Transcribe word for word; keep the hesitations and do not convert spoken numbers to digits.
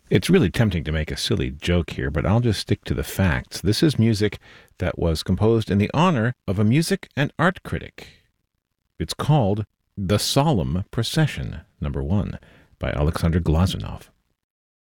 It's really tempting to make a silly joke here, but I'll just stick to the facts. This is music that was composed in the honor of a music and art critic. It's called The Solemn Procession, number one, by Alexander Glazunov.